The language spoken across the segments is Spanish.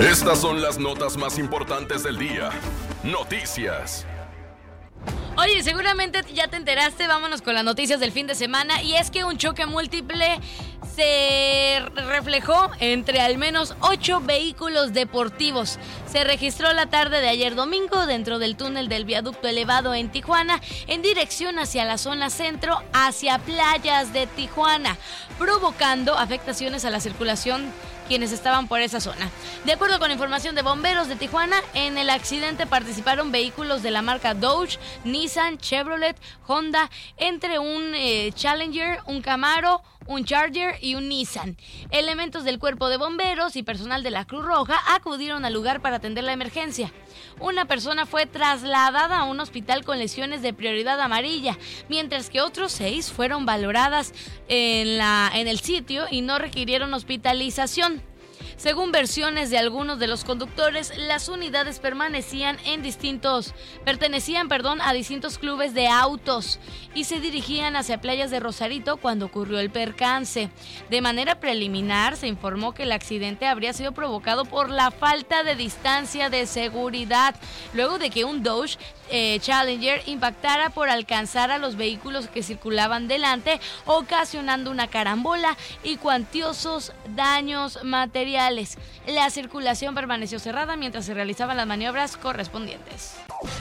Estas son las notas más importantes del día. Noticias. Oye, seguramente ya te enteraste, vámonos con las noticias del fin de semana. Y es que un choque múltiple se reflejó entre al menos 8 vehículos deportivos. Se registró la tarde de ayer domingo dentro del túnel del viaducto elevado en Tijuana, en dirección hacia la zona centro, hacia playas de Tijuana, provocando afectaciones a la circulación quienes estaban por esa zona. De acuerdo con información de bomberos de Tijuana, en el accidente participaron vehículos de la marca Dodge, Nissan, Chevrolet, Honda, entre un Challenger, un Camaro, un Charger y un Nissan. Elementos del cuerpo de bomberos y personal de la Cruz Roja acudieron al lugar para atender la emergencia. Una persona fue trasladada a un hospital con lesiones de prioridad amarilla, mientras que otros 6 fueron valoradas en el sitio y no requirieron hospitalización. Según versiones de algunos de los conductores, las unidades pertenecían a distintos clubes de autos y se dirigían hacia playas de Rosarito cuando ocurrió el percance. De manera preliminar, se informó que el accidente habría sido provocado por la falta de distancia de seguridad, luego de que un Dodge Challenger impactara por alcanzar a los vehículos que circulaban delante, ocasionando una carambola y cuantiosos daños materiales. La circulación permaneció cerrada mientras se realizaban las maniobras correspondientes.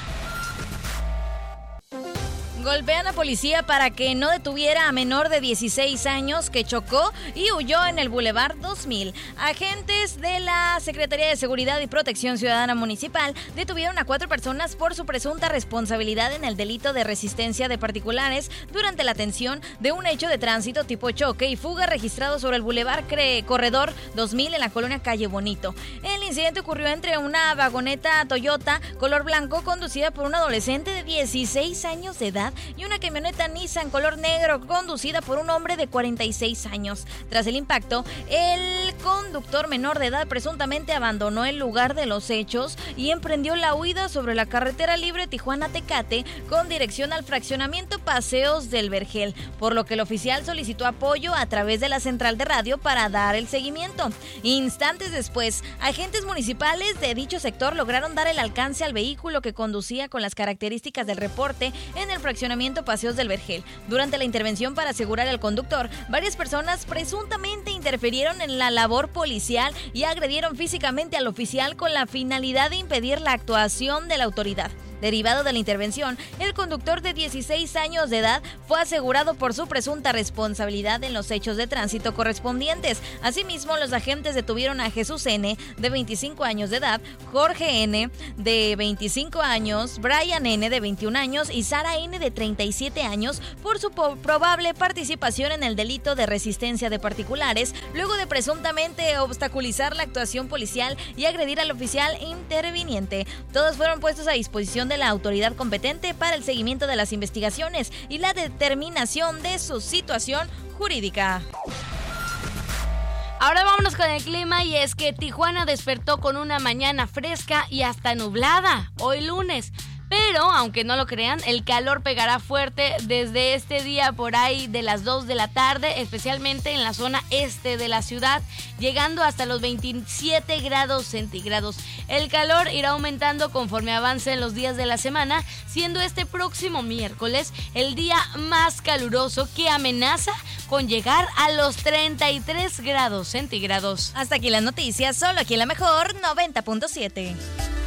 Golpean a policía para que no detuviera a menor de 16 años que chocó y huyó en el Boulevard 2000. Agentes de la Secretaría de Seguridad y Protección Ciudadana Municipal detuvieron a 4 personas por su presunta responsabilidad en el delito de resistencia de particulares durante la atención de un hecho de tránsito tipo choque y fuga registrado sobre el Boulevard Corredor 2000 en la colonia Calle Bonito. El incidente ocurrió entre una vagoneta Toyota color blanco conducida por un adolescente de 16 años de edad y una camioneta Nissan color negro conducida por un hombre de 46 años. Tras el impacto, el conductor menor de edad presuntamente abandonó el lugar de los hechos y emprendió la huida sobre la carretera libre Tijuana-Tecate con dirección al fraccionamiento Paseos del Vergel, por lo que el oficial solicitó apoyo a través de la central de radio para dar el seguimiento. Instantes después, agentes municipales de dicho sector lograron dar el alcance al vehículo que conducía con las características del reporte en el fraccionamiento Paseos del Vergel. Durante la intervención para asegurar al conductor, varias personas presuntamente interfirieron en la labor policial y agredieron físicamente al oficial con la finalidad de impedir la actuación de la autoridad. Derivado de la intervención, el conductor de 16 años de edad fue asegurado por su presunta responsabilidad en los hechos de tránsito correspondientes. Asimismo, los agentes detuvieron a Jesús N., de 25 años de edad, Jorge N., de 25 años, Brian N., de 21 años y Sara N., de 37 años, por su probable participación en el delito de resistencia de particulares, luego de presuntamente obstaculizar la actuación policial y agredir al oficial interviniente. Todos fueron puestos a disposición de la autoridad competente para el seguimiento de las investigaciones y la determinación de su situación jurídica. Ahora vámonos con el clima y es que Tijuana despertó con una mañana fresca y hasta nublada hoy lunes. Pero, aunque no lo crean, el calor pegará fuerte desde este día por ahí de las 2 de la tarde, especialmente en la zona este de la ciudad, llegando hasta los 27 grados centígrados. El calor irá aumentando conforme avancen los días de la semana, siendo este próximo miércoles el día más caluroso que amenaza con llegar a los 33 grados centígrados. Hasta aquí las noticias, solo aquí en la mejor 90.7.